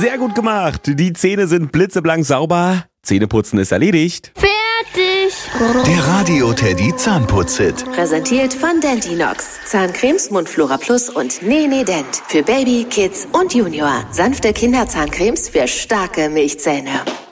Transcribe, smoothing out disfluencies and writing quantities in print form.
Sehr gut gemacht. Die Zähne sind blitzeblank sauber. Zähneputzen ist erledigt. Fertig. Der Radio Teddy Zahnputz-Hit. Präsentiert von Dentinox. Zahncremes Mundflora Plus und Nee Dent. Für Baby, Kids und Junior. Sanfte Kinderzahncremes für starke Milchzähne.